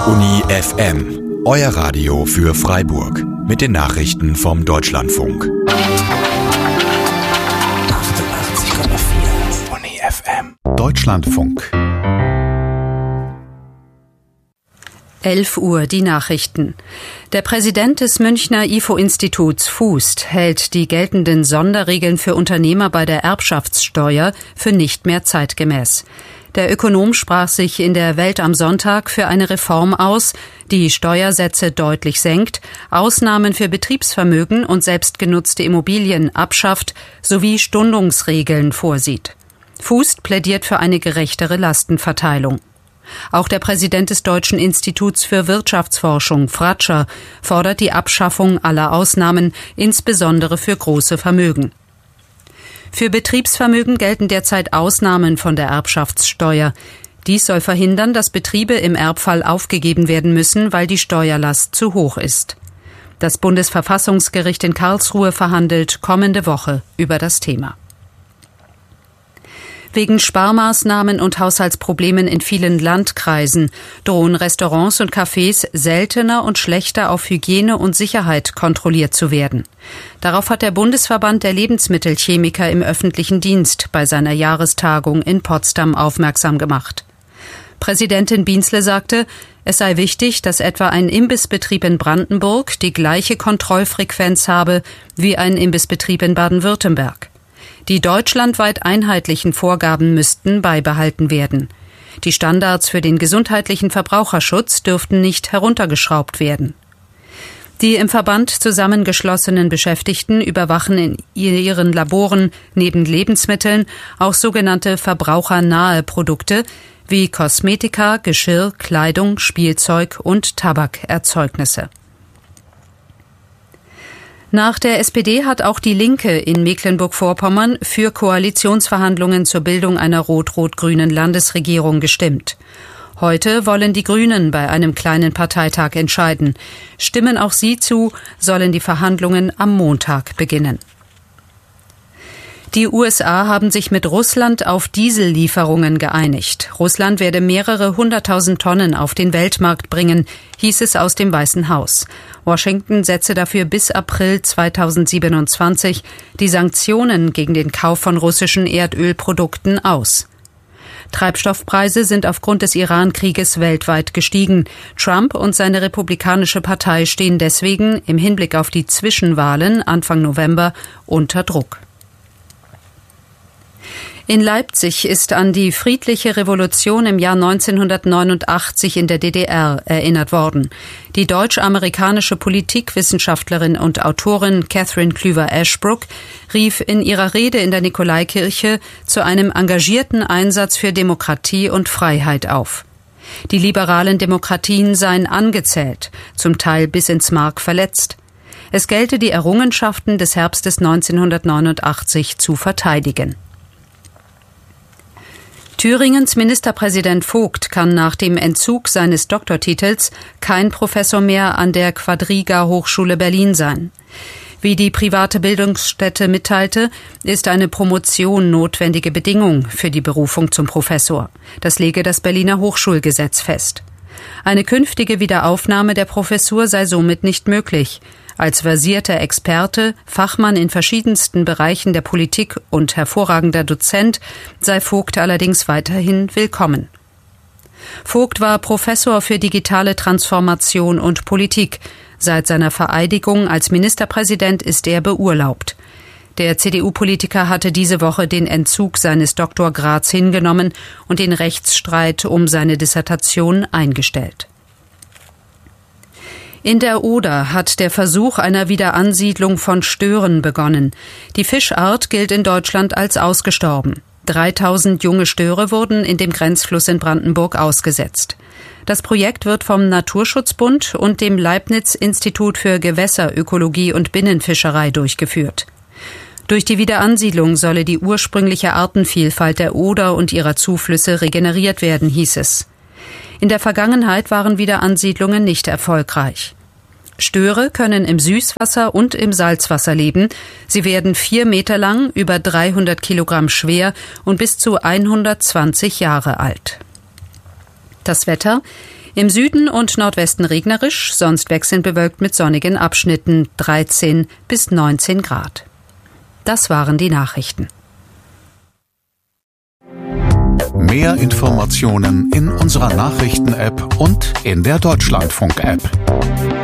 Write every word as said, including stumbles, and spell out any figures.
Uni F M, euer Radio für Freiburg. Mit den Nachrichten vom Deutschlandfunk. achtundachtzig Komma vier Uni F M. Deutschlandfunk. elf Uhr die Nachrichten. Der Präsident des Münchner I F O-Instituts Fußt hält die geltenden Sonderregeln für Unternehmer bei der Erbschaftssteuer für nicht mehr zeitgemäß. Der Ökonom sprach sich in der Welt am Sonntag für eine Reform aus, die Steuersätze deutlich senkt, Ausnahmen für Betriebsvermögen und selbstgenutzte Immobilien abschafft sowie Stundungsregeln vorsieht. Fußt plädiert für eine gerechtere Lastenverteilung. Auch der Präsident des Deutschen Instituts für Wirtschaftsforschung, Fratscher, fordert die Abschaffung aller Ausnahmen, insbesondere für große Vermögen. Für Betriebsvermögen gelten derzeit Ausnahmen von der Erbschaftssteuer. Dies soll verhindern, dass Betriebe im Erbfall aufgegeben werden müssen, weil die Steuerlast zu hoch ist. Das Bundesverfassungsgericht in Karlsruhe verhandelt kommende Woche über das Thema. Wegen Sparmaßnahmen und Haushaltsproblemen in vielen Landkreisen drohen Restaurants und Cafés seltener und schlechter auf Hygiene und Sicherheit kontrolliert zu werden. Darauf hat der Bundesverband der Lebensmittelchemiker im öffentlichen Dienst bei seiner Jahrestagung in Potsdam aufmerksam gemacht. Präsidentin Bienzle sagte, es sei wichtig, dass etwa ein Imbissbetrieb in Brandenburg die gleiche Kontrollfrequenz habe wie ein Imbissbetrieb in Baden-Württemberg. Die deutschlandweit einheitlichen Vorgaben müssten beibehalten werden. Die Standards für den gesundheitlichen Verbraucherschutz dürften nicht heruntergeschraubt werden. Die im Verband zusammengeschlossenen Beschäftigten überwachen in ihren Laboren neben Lebensmitteln auch sogenannte verbrauchernahe Produkte wie Kosmetika, Geschirr, Kleidung, Spielzeug und Tabakerzeugnisse. Nach der S P D hat auch die Linke in Mecklenburg-Vorpommern für Koalitionsverhandlungen zur Bildung einer rot-rot-grünen Landesregierung gestimmt. Heute wollen die Grünen bei einem kleinen Parteitag entscheiden. Stimmen auch sie zu, sollen die Verhandlungen am Montag beginnen. Die U S A haben sich mit Russland auf Diesellieferungen geeinigt. Russland werde mehrere hunderttausend Tonnen auf den Weltmarkt bringen, hieß es aus dem Weißen Haus. Washington setze dafür bis April zweitausendsiebenundzwanzig die Sanktionen gegen den Kauf von russischen Erdölprodukten aus. Treibstoffpreise sind aufgrund des Iran-Krieges weltweit gestiegen. Trump und seine Republikanische Partei stehen deswegen im Hinblick auf die Zwischenwahlen Anfang November unter Druck. In Leipzig ist an die friedliche Revolution im Jahr neunzehnhundertneunundachtzig in der D D R erinnert worden. Die deutsch-amerikanische Politikwissenschaftlerin und Autorin Catherine Klüver-Ashbrook rief in ihrer Rede in der Nikolaikirche zu einem engagierten Einsatz für Demokratie und Freiheit auf. Die liberalen Demokratien seien angezählt, zum Teil bis ins Mark verletzt. Es gelte, die Errungenschaften des Herbstes neunzehnhundertneunundachtzig zu verteidigen. Thüringens Ministerpräsident Vogt kann nach dem Entzug seines Doktortitels kein Professor mehr an der Quadriga-Hochschule Berlin sein. Wie die private Bildungsstätte mitteilte, ist eine Promotion notwendige Bedingung für die Berufung zum Professor. Das lege das Berliner Hochschulgesetz fest. Eine künftige Wiederaufnahme der Professur sei somit nicht möglich. Als versierter Experte, Fachmann in verschiedensten Bereichen der Politik und hervorragender Dozent sei Vogt allerdings weiterhin willkommen. Vogt war Professor für digitale Transformation und Politik. Seit seiner Vereidigung als Ministerpräsident ist er beurlaubt. Der C D U-Politiker hatte diese Woche den Entzug seines Doktorgrads hingenommen und den Rechtsstreit um seine Dissertation eingestellt. In der Oder hat der Versuch einer Wiederansiedlung von Stören begonnen. Die Fischart gilt in Deutschland als ausgestorben. dreitausend junge Störe wurden in dem Grenzfluss in Brandenburg ausgesetzt. Das Projekt wird vom Naturschutzbund und dem Leibniz-Institut für Gewässerökologie und Binnenfischerei durchgeführt. Durch die Wiederansiedlung solle die ursprüngliche Artenvielfalt der Oder und ihrer Zuflüsse regeneriert werden, hieß es. In der Vergangenheit waren Wiederansiedlungen nicht erfolgreich. Störe können im Süßwasser und im Salzwasser leben. Sie werden vier Meter lang, über dreihundert Kilogramm schwer und bis zu hundertzwanzig Jahre alt. Das Wetter: Im Süden und Nordwesten regnerisch, sonst wechselnd bewölkt mit sonnigen Abschnitten, dreizehn bis neunzehn Grad. Das waren die Nachrichten. Mehr Informationen in unserer Nachrichten-App und in der Deutschlandfunk-App.